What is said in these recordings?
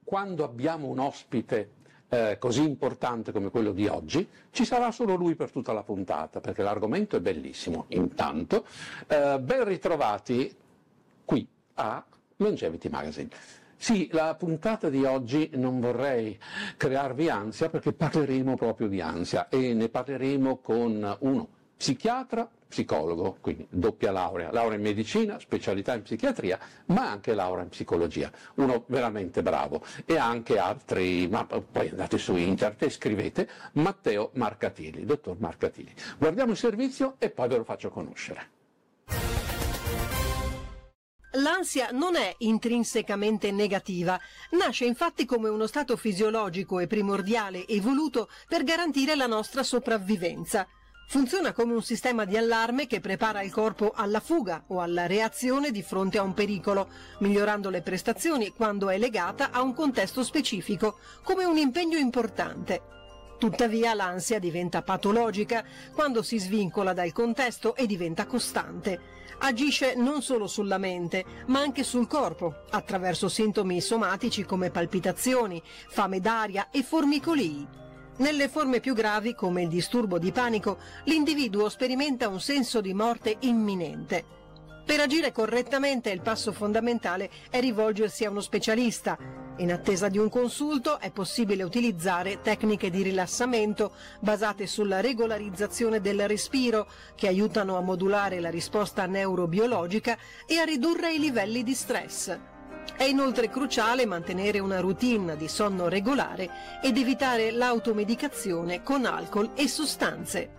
quando abbiamo un ospite così importante come quello di oggi, ci sarà solo lui per tutta la puntata, perché l'argomento è bellissimo. Intanto, ben ritrovati qui a Longevity Magazine. Sì, la puntata di oggi non vorrei crearvi ansia, perché parleremo proprio di ansia e ne parleremo con uno psichiatra, psicologo, quindi doppia laurea in medicina, specialità in psichiatria, ma anche laurea in psicologia, uno veramente bravo, e anche altri, ma poi andate su internet e scrivete Matteo Marcatili, dottor Marcatili. Guardiamo il servizio e poi ve lo faccio conoscere. L'ansia non è intrinsecamente negativa, nasce infatti come uno stato fisiologico e primordiale evoluto per garantire la nostra sopravvivenza. Funziona come un sistema di allarme che prepara il corpo alla fuga o alla reazione di fronte a un pericolo, migliorando le prestazioni quando è legata a un contesto specifico, come un impegno importante. Tuttavia l'ansia diventa patologica quando si svincola dal contesto e diventa costante. Agisce non solo sulla mente, ma anche sul corpo, attraverso sintomi somatici come palpitazioni, fame d'aria e formicolii. Nelle forme più gravi, come il disturbo di panico, l'individuo sperimenta un senso di morte imminente. Per agire correttamente il passo fondamentale è rivolgersi a uno specialista. In attesa di un consulto è possibile utilizzare tecniche di rilassamento basate sulla regolarizzazione del respiro, che aiutano a modulare la risposta neurobiologica e a ridurre i livelli di stress. È inoltre cruciale mantenere una routine di sonno regolare ed evitare l'automedicazione con alcol e sostanze.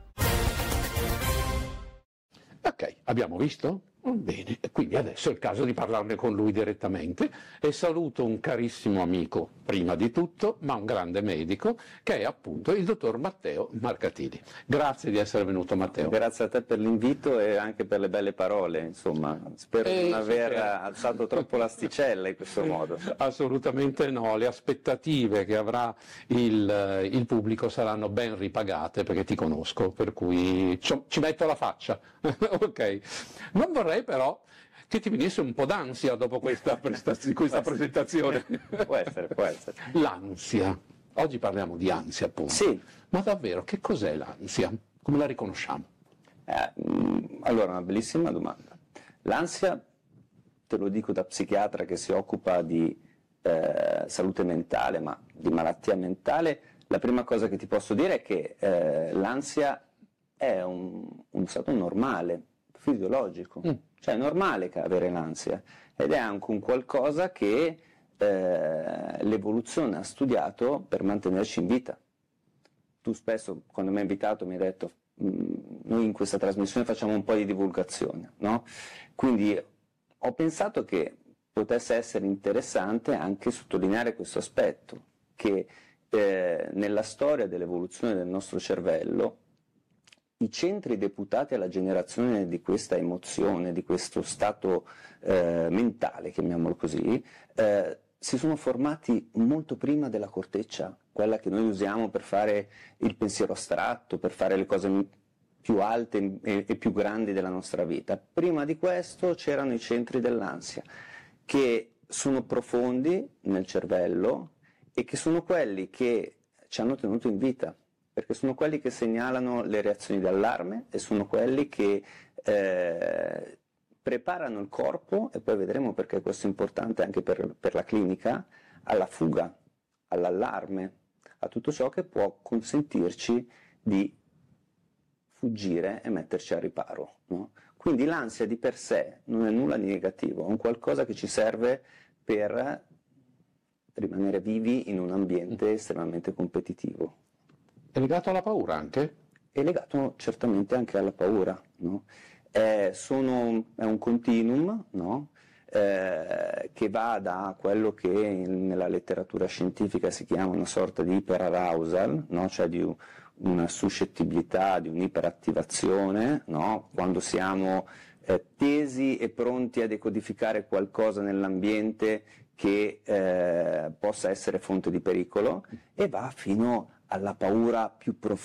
Ok, abbiamo visto? Bene, quindi adesso è il caso di parlarne con lui direttamente e saluto un carissimo amico, prima di tutto, ma un grande medico, che è appunto il dottor Matteo Marcatili. Grazie di essere venuto, Matteo. Grazie a te per l'invito e anche per le belle parole, insomma, spero di non aver alzato troppo l'asticella in questo modo. Assolutamente no, le aspettative che avrà il pubblico saranno ben ripagate, perché ti conosco, per cui ci metto la faccia. Ok, non vorrei però che ti venisse un po' d'ansia dopo questa presentazione. Può essere. L'ansia. Oggi parliamo di ansia, appunto. Sì. Ma davvero, che cos'è l'ansia? Come la riconosciamo? Allora, una bellissima domanda. L'ansia, te lo dico da psichiatra che si occupa di salute mentale, ma di malattia mentale, la prima cosa che ti posso dire è che l'ansia è un stato normale, fisiologico, cioè è normale avere l'ansia ed è anche un qualcosa che l'evoluzione ha studiato per mantenerci in vita. Tu spesso, quando mi hai invitato, mi hai detto noi in questa trasmissione facciamo un po' di divulgazione, no? Quindi ho pensato che potesse essere interessante anche sottolineare questo aspetto, che nella storia dell'evoluzione del nostro cervello i centri deputati alla generazione di questa emozione, di questo stato mentale, chiamiamolo così, si sono formati molto prima della corteccia, quella che noi usiamo per fare il pensiero astratto, per fare le cose più alte e più grandi della nostra vita. Prima di questo c'erano i centri dell'ansia, che sono profondi nel cervello e che sono quelli che ci hanno tenuto in vita, perché sono quelli che segnalano le reazioni d'allarme e sono quelli che preparano il corpo, e poi vedremo perché questo è importante anche per la clinica, alla fuga, all'allarme, a tutto ciò che può consentirci di fuggire e metterci a riparo, no? Quindi l'ansia di per sé non è nulla di negativo, è un qualcosa che ci serve per rimanere vivi in un ambiente estremamente competitivo. È legato alla paura anche? È legato certamente anche alla paura, no? È un continuum, no? Che va da quello che nella letteratura scientifica si chiama una sorta di iperarousal, no? Cioè di una suscettibilità, di un'iperattivazione, no? Quando siamo tesi e pronti a decodificare qualcosa nell'ambiente che possa essere fonte di pericolo, e va fino alla paura più profonda